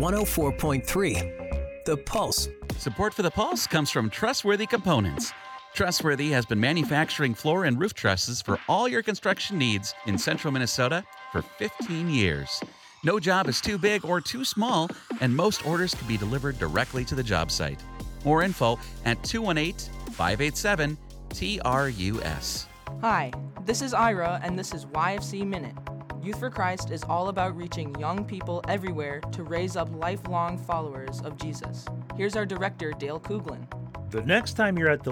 104.3. The Pulse. Support for The Pulse comes from Trustworthy Components. Trustworthy has been manufacturing floor and roof trusses for all your construction needs in central Minnesota for 15 years. No job is too big or too small, and most orders can be delivered directly to the job site. More info at 218-587-TRUS. Hi, this is Ira, and this is YFC Minute. Youth for Christ is all about reaching young people everywhere to raise up lifelong followers of Jesus. Here's our director, Dale Cooglin. The next time you're at the